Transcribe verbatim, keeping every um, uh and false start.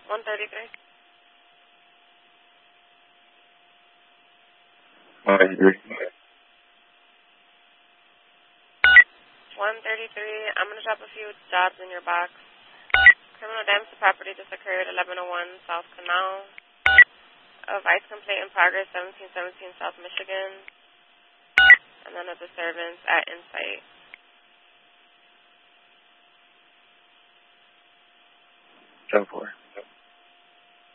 one thirty-three. one thirty-three. one thirty-three. I'm going to drop a few jobs in your box. Criminal damage to property just occurred, eleven oh one South Canal. A vice complaint in progress, seventeen seventeen South Michigan. And then a disturbance at Insight. ten four.